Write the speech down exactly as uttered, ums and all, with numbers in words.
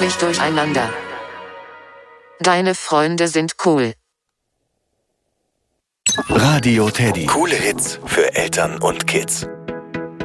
wirklich durcheinander. Deine Freunde sind cool. Radio Teddy. Coole Hits für Eltern und Kids.